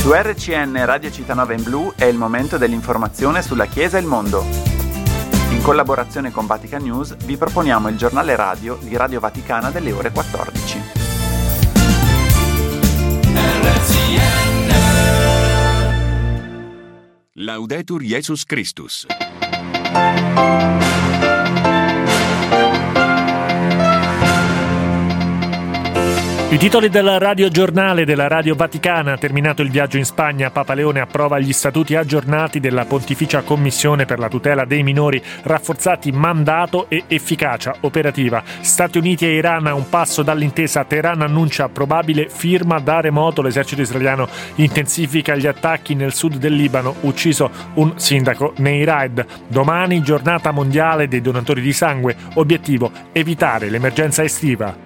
Su RCN Radio Città in Blu è il momento dell'informazione sulla Chiesa e il mondo. In collaborazione con Vatican News vi proponiamo il giornale radio di Radio Vaticana delle ore 14. RCN. Laudetur Jesus Christus. I titoli del radiogiornale della Radio Vaticana. Terminato il viaggio in Spagna, Papa Leone approva gli statuti aggiornati della Pontificia Commissione per la tutela dei minori, rafforzati mandato e efficacia operativa. Stati Uniti e Iran a un passo dall'intesa. Teheran annuncia probabile firma da remoto. L'esercito israeliano intensifica gli attacchi nel sud del Libano, ucciso un sindaco nei raid. Domani giornata mondiale dei donatori di sangue, obiettivo evitare l'emergenza estiva.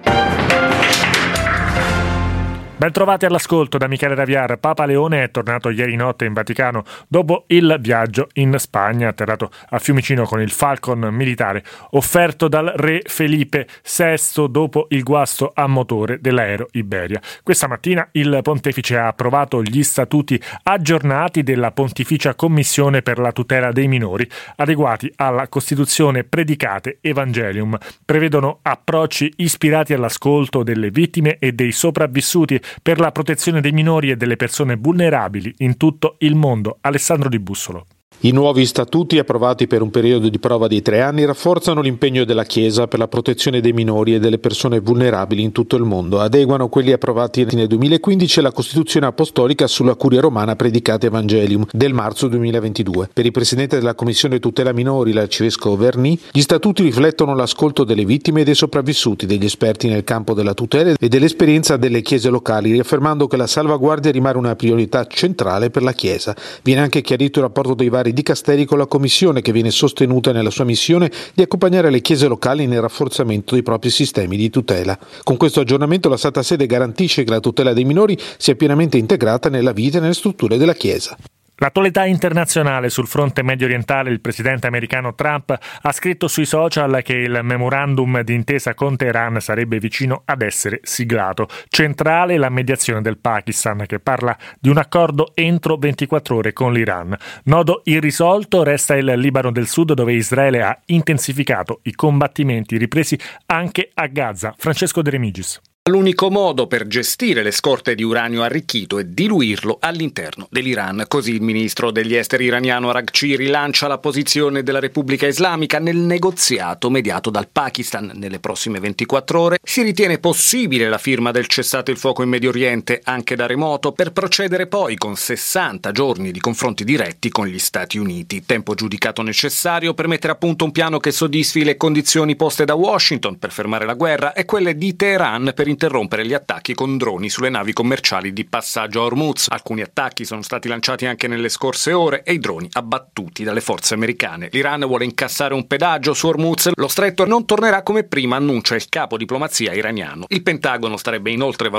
Ben trovati all'ascolto da Michele Raviar. Papa Leone è tornato ieri notte in Vaticano dopo il viaggio in Spagna, atterrato a Fiumicino con il Falcon militare offerto dal re Felipe VI dopo il guasto a motore dell'aereo Iberia. Questa mattina il pontefice ha approvato gli statuti aggiornati della Pontificia Commissione per la tutela dei minori, adeguati alla Costituzione Predicate Evangelium. Prevedono approcci ispirati all'ascolto delle vittime e dei sopravvissuti per la protezione dei minori e delle persone vulnerabili in tutto il mondo. Alessandro Di Bussolo. I nuovi statuti, approvati per un periodo di prova di 3 anni, rafforzano l'impegno della Chiesa per la protezione dei minori e delle persone vulnerabili in tutto il mondo. Adeguano quelli approvati nel 2015 alla Costituzione Apostolica sulla Curia Romana Predicate Evangelium del marzo 2022. Per il Presidente della Commissione Tutela Minori, l'Arcivescovo Verni, gli statuti riflettono l'ascolto delle vittime e dei sopravvissuti, degli esperti nel campo della tutela e dell'esperienza delle chiese locali, riaffermando che la salvaguardia rimane una priorità centrale per la Chiesa. Viene anche chiarito il rapporto dei vari dicasteri con la Commissione, che viene sostenuta nella sua missione di accompagnare le chiese locali nel rafforzamento dei propri sistemi di tutela. Con questo aggiornamento la Santa Sede garantisce che la tutela dei minori sia pienamente integrata nella vita e nelle strutture della Chiesa. L'attualità internazionale. Sul fronte medio orientale il presidente americano Trump ha scritto sui social che il memorandum d'intesa con Teheran sarebbe vicino ad essere siglato. Centrale la mediazione del Pakistan, che parla di un accordo entro 24 ore con l'Iran. Nodo irrisolto resta il Libano del Sud, dove Israele ha intensificato i combattimenti ripresi anche a Gaza. Francesco De Remigis. L'unico modo per gestire le scorte di uranio arricchito è diluirlo all'interno dell'Iran. Così il ministro degli esteri iraniano Araghchi rilancia la posizione della Repubblica Islamica nel negoziato mediato dal Pakistan. Nelle prossime 24 ore si ritiene possibile la firma del cessate il fuoco in Medio Oriente anche da remoto, per procedere poi con 60 giorni di confronti diretti con gli Stati Uniti. Tempo giudicato necessario per mettere a punto un piano che soddisfi le condizioni poste da Washington per fermare la guerra e quelle di Teheran per interrompere gli attacchi con droni sulle navi commerciali di passaggio a Hormuz. Alcuni attacchi sono stati lanciati anche nelle scorse ore e i droni abbattuti dalle forze americane. L'Iran vuole incassare un pedaggio su Hormuz. Lo stretto non tornerà come prima, annuncia il capo diplomazia iraniano. Il Pentagono starebbe inoltre valutando